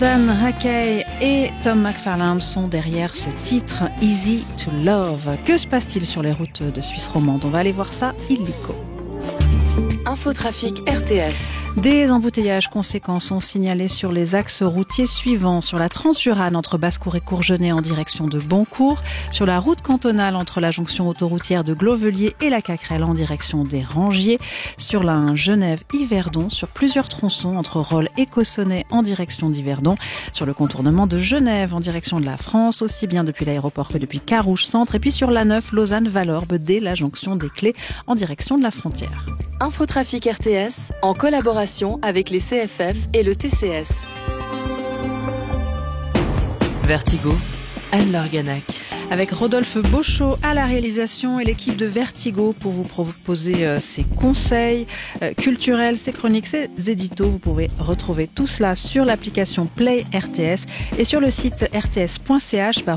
Dan Hackey et Tom McFarland sont derrière ce titre Easy to Love. Que se passe-t-il sur les routes de Suisse romande? On va aller voir ça illico. Infotrafic RTS. Des embouteillages conséquents sont signalés sur les axes routiers suivants. Sur la Transjurane entre Basse-Cour et Courgenay en direction de Boncourt. Sur la route cantonale entre la jonction autoroutière de Glovelier et la Cacrelle en direction des Rangiers. Sur la 1 Genève-Yverdon. Sur plusieurs tronçons entre Rolles et Cossonay en direction d'Yverdon. Sur le contournement de Genève en direction de la France, aussi bien depuis l'aéroport que depuis Carouge Centre. Et puis sur l'A9 Lausanne-Valorbe dès la jonction des Clés en direction de la frontière. Infotrafic RTS en collaboration avec les CFF et le TCS. Vertigo, Anne Lorganac. Avec Rodolphe Beauchot à la réalisation et l'équipe de Vertigo pour vous proposer ses conseils culturels, ses chroniques, ses éditos. Vous pouvez retrouver tout cela sur l'application Play RTS et sur le site rts.ch.